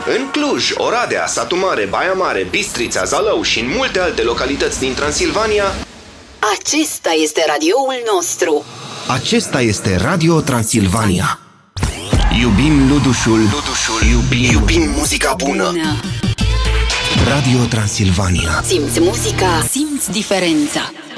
În Cluj, Oradea, Satu Mare, Baia Mare, Bistrița, Zalău și în multe alte localități din Transilvania. Acesta este radioul nostru. Acesta este Radio Transilvania. Iubim Ludușul, iubim muzica bună. Radio Transilvania. Simți muzica, simți diferența.